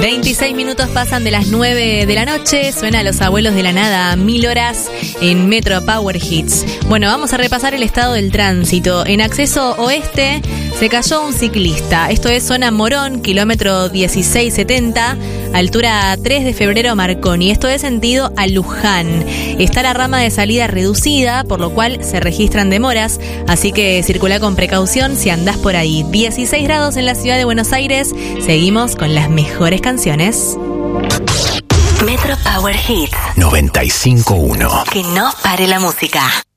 26 minutos pasan de las 9 de la noche, suena Los Abuelos de la Nada, 1000 horas en Metro Power Hits. Bueno, vamos a repasar el estado del tránsito. En acceso oeste se cayó un ciclista. Esto es zona Morón, kilómetro 1670, altura 3 de febrero Marconi. Esto es sentido a Luján. Está la rama de salida reducida, por lo cual se registran demoras, así que circula con precaución si andás por ahí. 16 grados en la ciudad de Buenos Aires. Seguimos con las mejores canciones. Metro Power Hits 95.1. Que no pare la música.